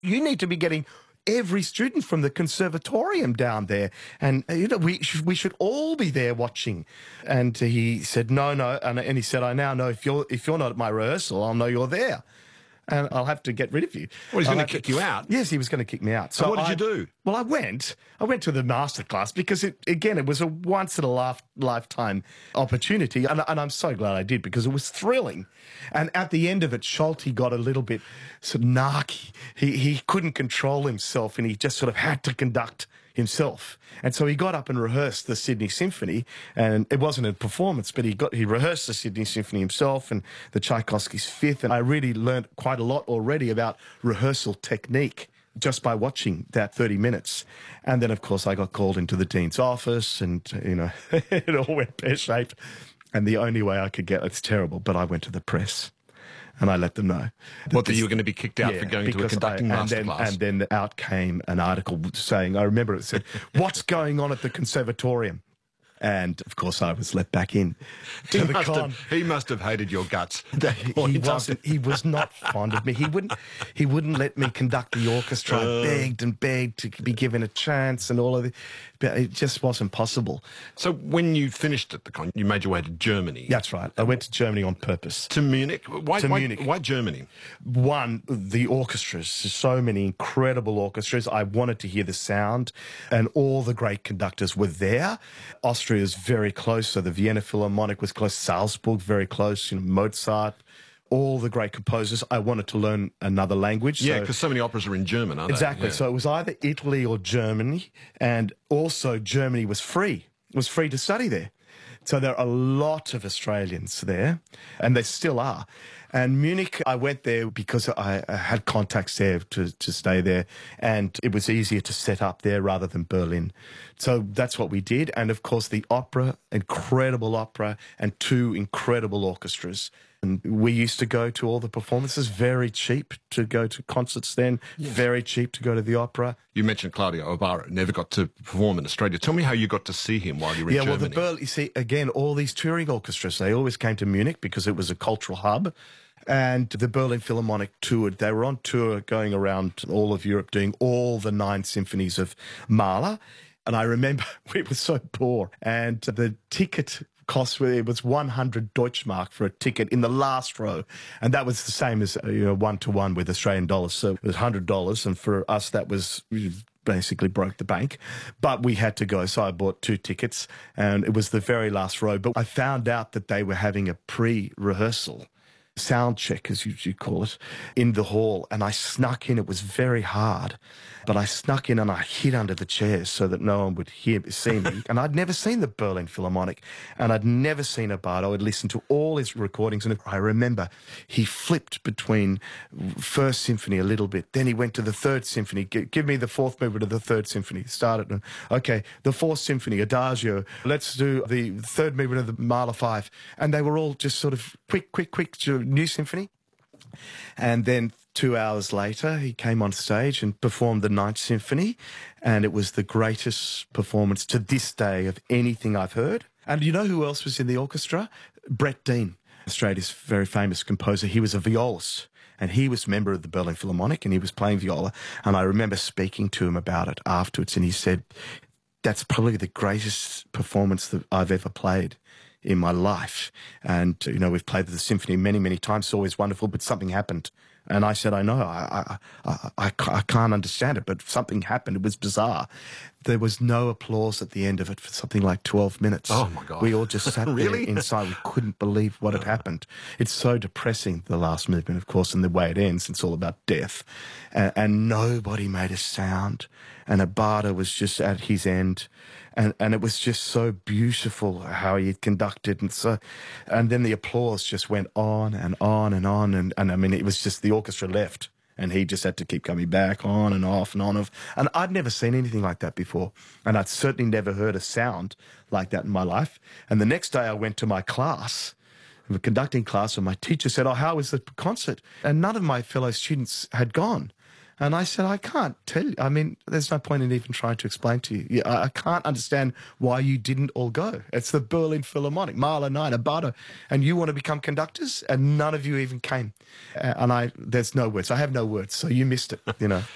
You need to be getting every student from the conservatorium down there. And, we should all be there watching. And he said, no. And he said, I now know if you're not at my rehearsal, I'll know you're there. And I'll have to get rid of you. Well, he's going to kick you out. Yes, he was going to kick me out. So what did you do? Well, I went to the masterclass because it was a once-in-a-lifetime opportunity. And I'm so glad I did because it was thrilling. And at the end of it, Schulte got a little bit sort of narky. He couldn't control himself and he just sort of had to conduct himself. And so he got up and rehearsed the Sydney Symphony, and it wasn't a performance, but he rehearsed the Sydney Symphony himself and the Tchaikovsky's Fifth, and I really learned quite a lot already about rehearsal technique just by watching that 30 minutes. And then, of course, I got called into the dean's office and, it all went pear-shaped. And the only way I could it's terrible, but I went to the press. And I let them know. That you were going to be kicked out for going to a conducting masterclass? And then out came an article saying, I remember it said, what's going on at the conservatorium? And, of course, I was let back in to the con. He must have hated your guts. He was not fond of me. He wouldn't let me conduct the orchestra. I begged and begged to be given a chance and all of it. But it just wasn't possible. So when you finished at the con, you made your way to Germany. That's right. I went to Germany on purpose. To Munich? Munich. Why Germany? One, the orchestras. So many incredible orchestras. I wanted to hear the sound, and all the great conductors were there. Austria is very close, so the Vienna Philharmonic was close. Salzburg, very close. Mozart. All the great composers. I wanted to learn another language. Yeah, because so many operas are in German, aren't they? Exactly. Yeah. So it was either Italy or Germany, and also Germany was free. It was free to study there. So there are a lot of Australians there, and they still are. And Munich, I went there because I had contacts there to stay there, and it was easier to set up there rather than Berlin. So that's what we did. And, of course, the opera, incredible opera, and two incredible orchestras. And we used to go to all the performances, very cheap to go to concerts then, very cheap to go to the opera. You mentioned Claudio Abarra, never got to perform in Australia. Tell me how you got to see him while you were in Germany. Well, you see, again, all these touring orchestras, they always came to Munich because it was a cultural hub. And the Berlin Philharmonic toured. They were on tour going around all of Europe doing all the 9 symphonies of Mahler. And I remember we were so poor. And the ticket cost, it was 100 Deutschmark for a ticket in the last row. And that was the same as, 1-to-1 with Australian dollars. So it was $100. And for us, that was basically broke the bank. But we had to go. So I bought 2 tickets and it was the very last row. But I found out that they were having a pre-rehearsal sound check, as you call it, in the hall. And I snuck in. It was very hard. But I snuck in and I hid under the chairs so that no one would see me. And I'd never seen the Berlin Philharmonic and I'd never seen Abarra. I'd listened to all his recordings. And I remember he flipped between First Symphony a little bit. Then he went to the Third Symphony. Give me the fourth movement of the Third Symphony. Started. Okay, the Fourth Symphony, Adagio. Let's do the third movement of the Mahler 5. And they were all just sort of quick, new symphony. And then 2 hours later, he came on stage and performed the Ninth Symphony, and it was the greatest performance to this day of anything I've heard. And you know who else was in the orchestra? Brett Dean, Australia's very famous composer. He was a violist, and he was a member of the Berlin Philharmonic, and he was playing viola. And I remember speaking to him about it afterwards, and he said, that's probably the greatest performance that I've ever played in my life. And, we've played the symphony many, many times. It's always wonderful, but something happened. And I said, I know, I can't understand it, but something happened. It was bizarre. There was no applause at the end of it for something like 12 minutes. Oh, my God. We all just sat Really? there inside. We couldn't believe what had happened. It's so depressing, the last movement, of course, and the way it ends. It's all about death. And nobody made a sound. And Abarra was just at his end. And it was just so beautiful how he had conducted. And then the applause just went on and on and on. And I mean, it was just the orchestra left. And he just had to keep coming back on and off and on. And I'd never seen anything like that before. And I'd certainly never heard a sound like that in my life. And the next day I went to my class, the conducting class, and my teacher said, how was the concert? And none of my fellow students had gone. And I said, I can't tell you. I mean, there's no point in even trying to explain to you. I can't understand why you didn't all go. It's the Berlin Philharmonic, Mahler 9, Abarra, and you want to become conductors, and none of you even came. And there's no words. I have no words, so you missed it,